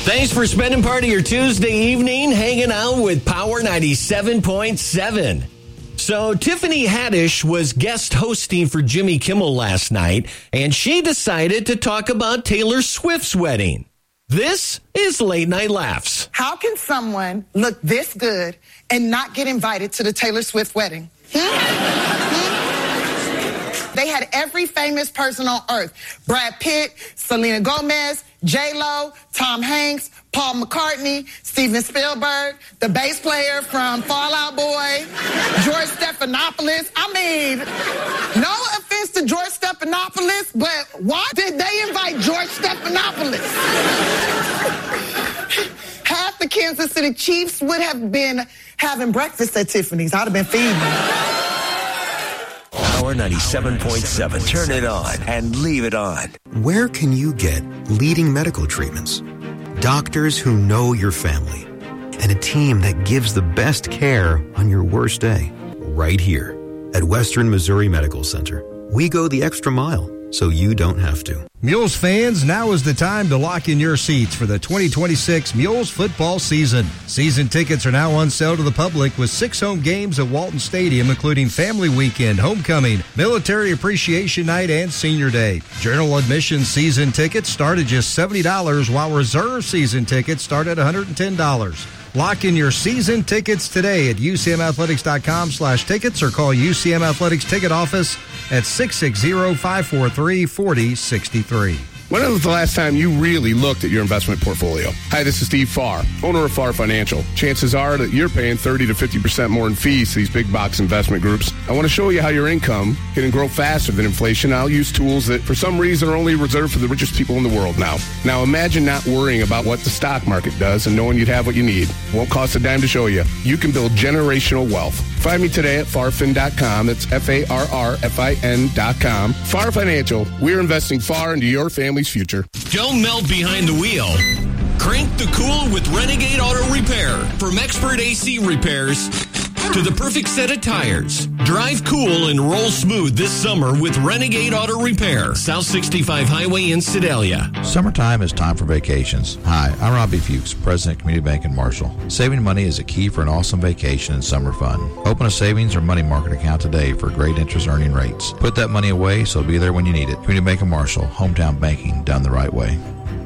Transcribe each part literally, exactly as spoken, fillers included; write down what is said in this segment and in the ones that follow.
Thanks for spending part of your Tuesday evening hanging out with Power ninety-seven point seven. So Tiffany Haddish was guest hosting for Jimmy Kimmel last night, and she decided to talk about Taylor Swift's wedding. This is Late Night Laughs. How can someone look this good and not get invited to the Taylor Swift wedding? Hmm? Hmm? They had every famous person on earth. Brad Pitt, Selena Gomez, J-Lo, Tom Hanks, Paul McCartney, Steven Spielberg, the bass player from Fall Out Boy, George Stephanopoulos. I mean, no offense to George Stephanopoulos, but why did they invite George Stephanopoulos? Half the Kansas City Chiefs would have been having breakfast at Tiffany's. I'd have been feeding them. Power ninety-seven point seven. Turn it on and leave it on. Where can you get leading medical treatments, doctors who know your family, and a team that gives the best care on your worst day? Right here at Western Missouri Medical Center. We go the extra mile so you don't have to. Mules fans, now is the time to lock in your seats for the twenty twenty-six Mules football season. Season tickets are now on sale to the public with six home games at Walton Stadium, including Family Weekend, Homecoming, Military Appreciation Night, and Senior Day. General admission season tickets start at just seventy dollars, while reserve season tickets start at one hundred ten dollars. Lock in your season tickets today at U C M athletics dot com slash tickets or call U C M Athletics Ticket Office at six six zero, five four three, four zero six three. When was the last time you really looked at your investment portfolio? Hi, this is Steve Farr, owner of Farr Financial. Chances are that you're paying thirty to fifty percent more in fees to these big box investment groups. I want to show you how your income can grow faster than inflation. I'll use tools that for some reason are only reserved for the richest people in the world now. Now imagine not worrying about what the stock market does and knowing you'd have what you need. Won't cost a dime to show you. You can build generational wealth. Find me today at farfin dot com. That's F A R R F I N dot com. Farr Financial. We're investing far into your family's future. Don't melt behind the wheel. Crank the cool with Renegade Auto Repair. From expert A C repairs to the perfect set of tires. Drive cool and roll smooth this summer with Renegade Auto Repair. South sixty-five Highway in Sedalia. Summertime is time for vacations. Hi, I'm Robbie Fuchs, President of Community Bank in Marshall. Saving money is a key for an awesome vacation and summer fun. Open a savings or money market account today for great interest earning rates. Put that money away so it'll be there when you need it. Community Bank of Marshall, hometown banking done the right way.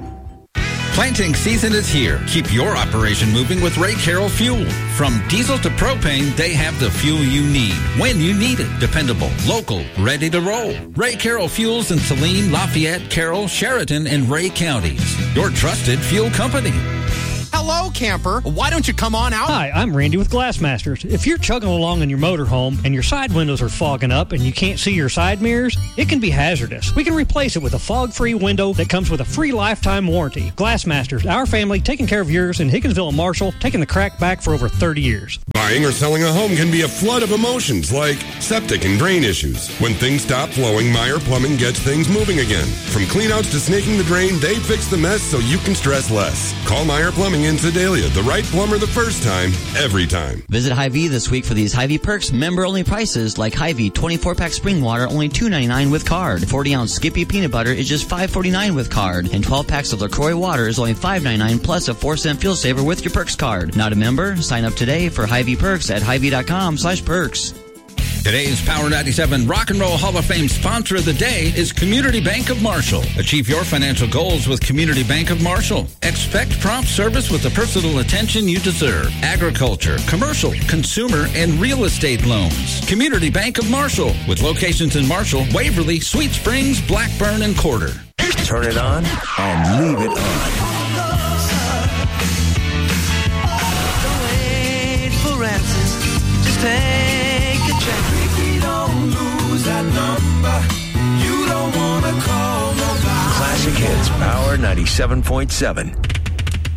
Planting season is here. Keep your operation moving with Ray Carroll Fuel. From diesel to propane, they have the fuel you need when you need it. Dependable, local, ready to roll. Ray Carroll Fuels in Saline, Lafayette, Carroll, Sheridan, and Ray counties. Your trusted fuel company. Hello, camper. Why don't you come on out? Hi, I'm Randy with Glassmasters. If you're chugging along in your motorhome and your side windows are fogging up and you can't see your side mirrors, it can be hazardous. We can replace it with a fog-free window that comes with a free lifetime warranty. Glassmasters, our family taking care of yours in Higginsville and Marshall, taking the crack back for over thirty years. Buying or selling a home can be a flood of emotions like septic and drain issues. When things stop flowing, Meyer Plumbing gets things moving again. From cleanouts to snaking the drain, they fix the mess so you can stress less. Call Meyer Plumbing in Sedalia, the right plumber the first time, every time. Visit Hy-Vee this week for these Hy-Vee Perks member-only prices like Hy-Vee twenty-four pack spring water only two ninety-nine with card. forty ounce Skippy peanut butter is just five forty-nine with card. And twelve packs of LaCroix water is only five ninety-nine plus a four cent fuel saver with your Perks card. Not a member? Sign up today for Hy-Vee Perks at Hy-Vee dot com slash perks. Today's Power ninety-seven Rock and Roll Hall of Fame sponsor of the day is Community Bank of Marshall. Achieve your financial goals with Community Bank of Marshall. Expect prompt service with the personal attention you deserve. Agriculture, commercial, consumer, and real estate loans. Community Bank of Marshall with locations in Marshall, Waverly, Sweet Springs, Blackburn, and Corder. Turn it on and leave it on. Don't wait for answers. Just take a check. Don't lose that number. You don't want to call nobody. Classic Hits, Power ninety-seven point seven.